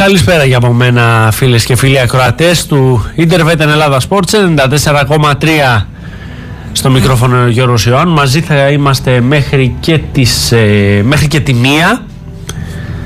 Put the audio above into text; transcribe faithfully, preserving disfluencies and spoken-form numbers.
Καλησπέρα για από μένα, φίλες και φίλοι ακροατές του Intervet Ελλάδα Sports ενενήντα τέσσερα κόμμα τρία. Στο μικρόφωνο ο Γιώργος Ιωάννου. Μαζί θα είμαστε μέχρι και, τις, ε, μέχρι και τη μία.